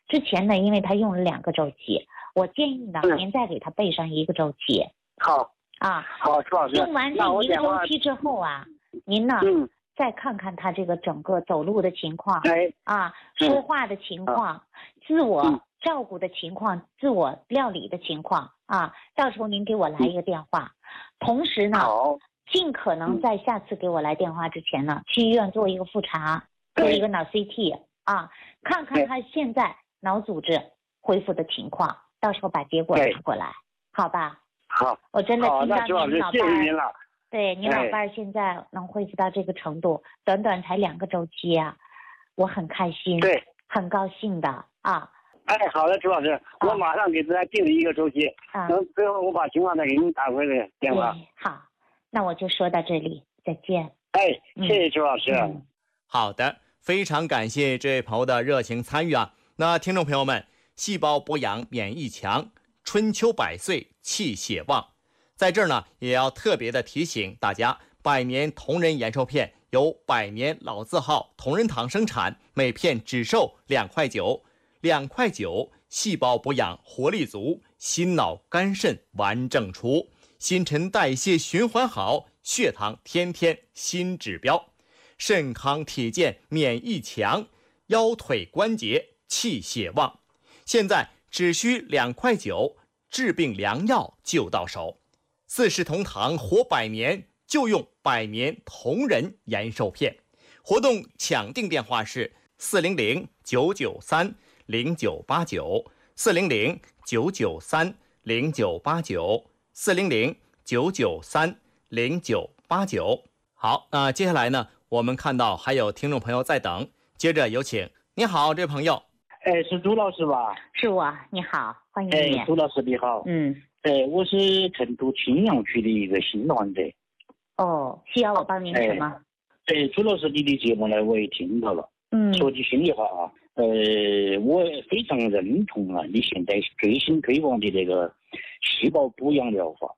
之前呢，因为他用了2个周期，我建议呢，您再给他备上1个周期。 好。好，朱老师。 用完这1个周期之后啊，您呢，再看看他这个整个走路的情况，说话的情况，自我照顾的情况，自我料理的情况啊，到时候您给我来一个电话。同时呢，尽可能在下次给我来电话之前呢，去医院做一个复查，做一个脑 CT 啊，看看他现在脑组织恢复的情况，到时候把结果拿过来，好吧？ 好， 我真的听到您老伴儿， 对，您老伴儿现在能恢复到这个程度，短短才2个周期啊，我很开心， 对， 很高兴的啊。 好的，朱老师，我马上给大家定了1个周期，最后我把情况再给您打回来电话。 好，那我就说到这里，再见。 谢谢朱老师。 好的，非常感谢这位朋友的热情参与啊。那听众朋友们，细胞补养免疫强，春秋百岁气血旺。在这儿呢，也要特别的提醒大家，百年同仁延寿片由百年老字号同仁堂生产，每片只售2块9，2块9，细胞补养活力足，心脑肝肾完整除，新陈代谢循环好，血糖天天新指标，肾康体健免疫强，腰腿关节气血旺。现在只需2块9，治病良药就到手。四世同堂活100年，就用百年同仁延寿片。活动抢订电话是400-993-0989，400-993-0989，400-993-0989。好，那接下来呢，我们看到还有听众朋友在等，接着有请。你好，这位朋友。 是朱老师吧？ 是我，你好，欢迎你。 朱老师你好。我是成都青羊区的一个新患者。 需要我帮您什么？ 朱老师你的节目呢，我也听到了。说句心里话啊，我非常认同啊，你现在最新推广的这个细胞补养疗法。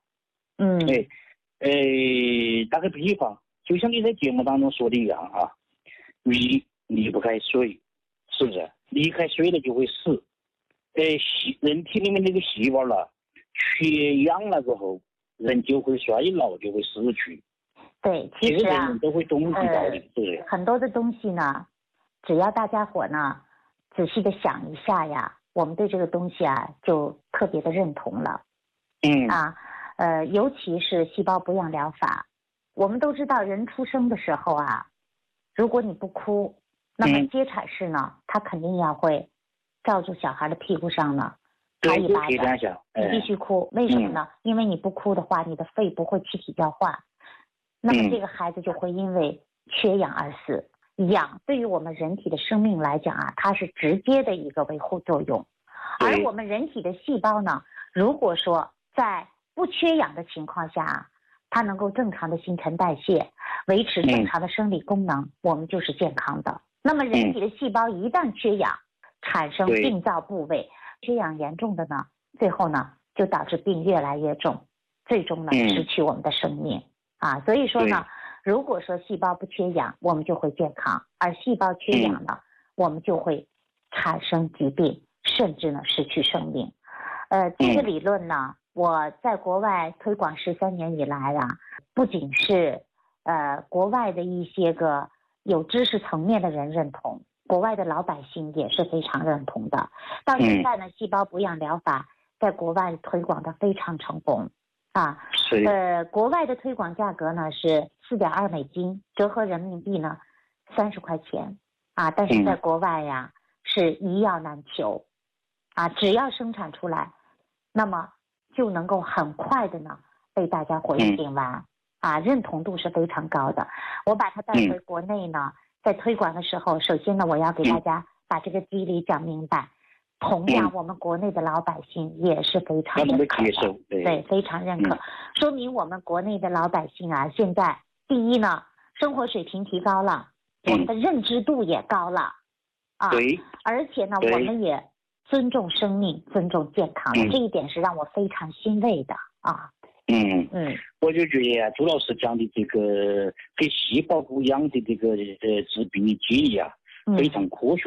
打个比方，就像你在节目当中说的一样啊，鱼离不开水，是不是？离开水了就会死。人体里面那个细胞了，缺氧了之后，人就会衰老，就会失去。 对，其实啊， 人都会懂这道理，对。 很多的东西呢，只要大家伙呢仔细的想一下呀，我们对这个东西啊就特别的认同了。尤其是细胞补养疗法，我们都知道人出生的时候啊，如果你不哭，那么接产室呢，他肯定要会照住小孩的屁股上呢拍一巴掌，你必须哭。为什么呢？因为你不哭的话，你的肺不会气体交换，那么这个孩子就会因为缺氧而死。氧对于我们人体的生命来讲啊，它是直接的一个维护作用。而我们人体的细胞呢，如果说在不缺氧的情况下，它能够正常的新陈代谢，维持正常的生理功能，我们就是健康的。那么人体的细胞一旦缺氧，产生病灶部位，缺氧严重的呢，最后呢就导致病越来越重，最终呢失去我们的生命所以说呢，如果说细胞不缺氧，我们就会健康，而细胞缺氧呢，我们就会产生疾病，甚至呢失去生命。这个理论呢，我在国外推广13年以来啊，不仅是国外的一些个有知识层面的人认同，国外的老百姓也是非常认同的。到现在呢，细胞补养疗法在国外推广的非常成功国外的推广价格呢是4.2美金，折合人民币呢30块钱但是在国外呀是一药难求只要生产出来，那么就能够很快的呢被大家伙用尽完认同度是非常高的。我把它带回国内呢，在推广的时候，首先呢我要给大家把这个机理讲明白，同样我们国内的老百姓也是非常认可的，对，非常认可，说明我们国内的老百姓现在第一呢，生活水平提高了，我们的认知度也高了对， 而且呢我们也尊重生命，尊重健康这一点是让我非常欣慰的我就觉得朱老师讲的这个给细胞补养的这个治病的建议非常科学，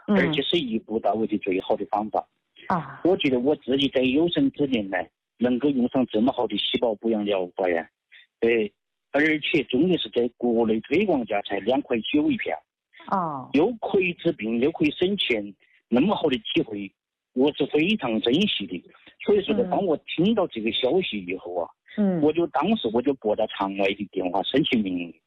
而且是一步到位的最好的方法。我觉得我自己在有生之年来能够用上这么好的细胞补养疗法呀，而且重点是在国内推广价才2.9块一片，又可以治病又可以省钱，那么好的机会，我是非常珍惜的。所以说呢，当我听到这个消息以后啊，当时我就拨打场外的电话申请名额，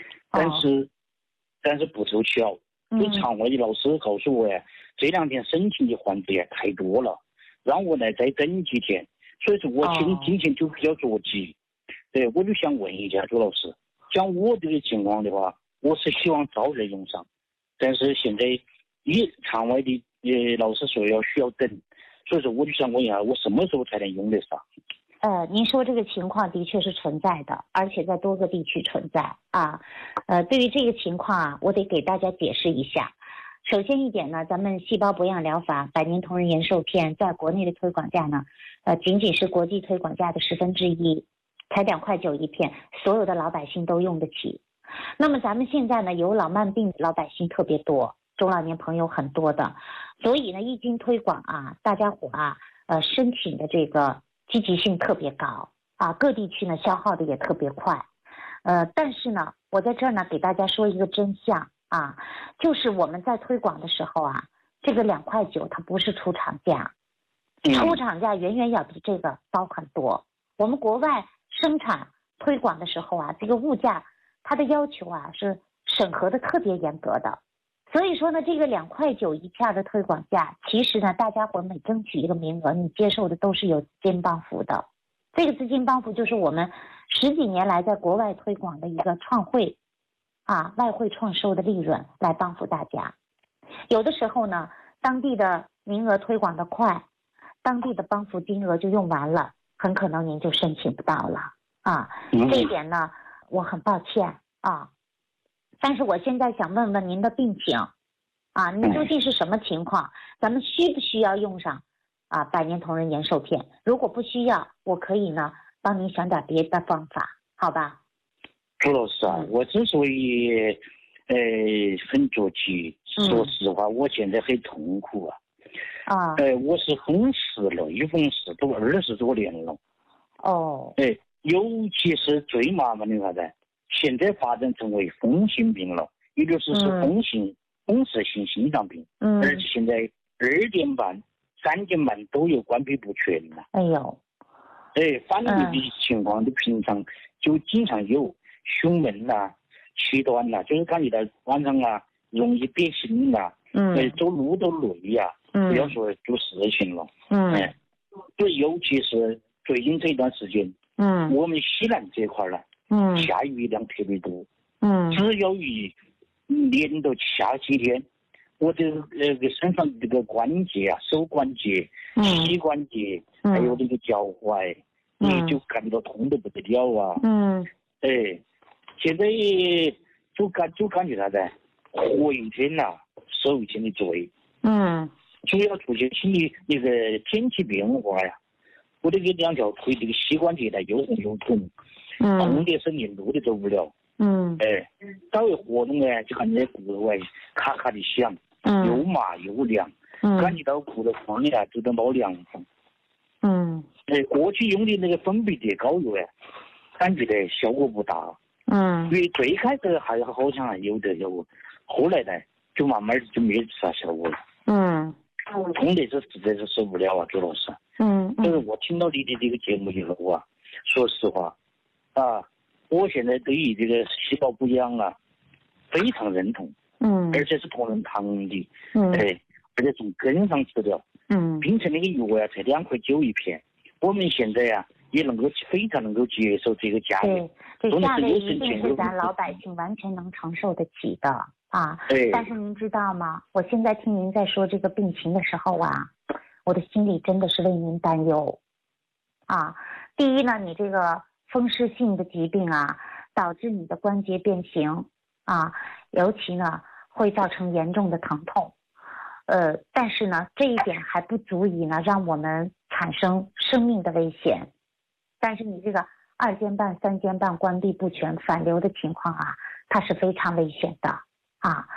但是不凑巧，就场外的老师告诉我呀，这2天申请的患者太多了，让我呢再等几天。所以说我今天就比较着急。我就想问一下朱老师，像我这个情况的话，我是希望早日用上，但是现在场外的老师说需要等，所以说我就想问一下，我什么时候才能用得上？ 您说这个情况的确是存在的，而且在多个地区存在啊。对于这个情况啊，我得给大家解释一下。首先一点呢，咱们细胞补养疗法百年同仁延寿片在国内的推广价呢，仅仅是国际推广价的1/10，才2.9块一片，所有的老百姓都用得起。那么咱们现在呢，有老慢病老百姓特别多，中老年朋友很多的，所以呢，一经推广啊，大家伙啊，申请的这个积极性特别高啊，各地区呢消耗的也特别快。但是呢，我在这儿呢给大家说一个真相啊，就是我们在推广的时候啊，这个2.9块它不是出厂价，出厂价远远要比这个高很多。我们国外生产推广的时候啊，这个物价它的要求啊是审核的特别严格的，所以说呢，这个2.9块一片的推广价，其实呢，大家伙每争取一个名额，你接受的都是有资金帮扶的。这个资金帮扶就是我们10几年来在国外推广的一个创汇啊，外汇创收的利润来帮扶大家。有的时候呢，当地的名额推广的快，当地的帮扶金额就用完了，很可能您就申请不到了啊。这一点呢，我很抱歉啊。但是我现在想问问您的病情啊，您究竟是什么情况？咱们需不需要用上啊百年同仁延寿片？如果不需要，我可以呢帮您想点别的方法，好吧？ 朱老师啊，我之所以很着急，说实话，我现在很痛苦啊。我是风湿类风湿，都20多年了。尤其是最麻烦的啥子？现在发展成为风性病了，也就是风湿性心脏病，而且现在2点半、3点半都有关闭不全了。反正的情况就平常就经常有胸闷呐、气短呐，就是感觉到晚上啊容易憋心呐，走路都累呀，不要说做事情了。对，尤其是最近这段时间，我们西南这块呢，下雨量特别多，只要一连着下几天，我的身上这个关节啊，手关节、膝关节，还有这个脚踝，就感觉到痛得不得了啊。现在就感觉啥子，活一天呐，受一天的罪。主要出现心理那个天气变化呀，我这个2条腿这个膝关节呢又红又痛，痛的是连路都走不了。稍微活动呢，就感觉骨头咔咔的响，又麻又凉，感觉到骨头方呀就在冒凉风。过去用的那个粉笔叠膏药感觉的效果不大。因为最开始还好像有的有，后来呢就慢慢就没啥效果了。痛的是实在是受不了啊，朱老师。就是我听到你的这个节目以后啊，说实话啊，我现在对于这个细胞补养啊非常认同。而且是同仁堂的。而且从根上治疗。并且那个药啊才2.9块一片，我们现在啊也非常能够接受这个价位。 这价位一定是咱老百姓完全能承受得起的啊。但是您知道吗？我现在听您在说这个病情的时候啊，我的心里真的是为您担忧啊。第一呢，你这个风湿性的疾病啊，导致你的关节变形啊，尤其呢会造成严重的疼痛。但是呢，这一点还不足以呢让我们产生生命的危险。但是你这个2间半、3间半关闭不全反流的情况啊，它是非常危险的啊。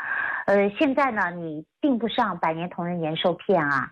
现在呢，你订不上百年同仁延寿片啊，